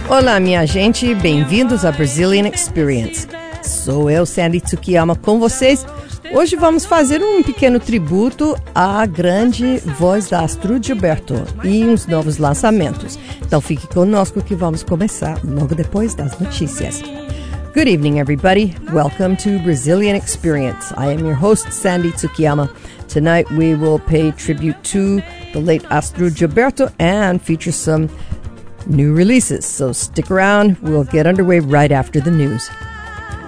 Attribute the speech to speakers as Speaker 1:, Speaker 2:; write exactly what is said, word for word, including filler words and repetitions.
Speaker 1: Olá, minha gente, bem-vindos a Brazilian Experience. Sou eu, Sandy Tsukiyama, com vocês. Hoje vamos fazer um pequeno tributo à grande voz da Astrud Gilberto e uns novos lançamentos. Então fique conosco que vamos começar logo depois das notícias. Good evening, everybody. Welcome to Brazilian Experience. I am your host, Sandy Tsukiyama. Tonight we will pay tribute to the late Astrud Gilberto and feature some new releases. So stick around. We'll get underway right after the news.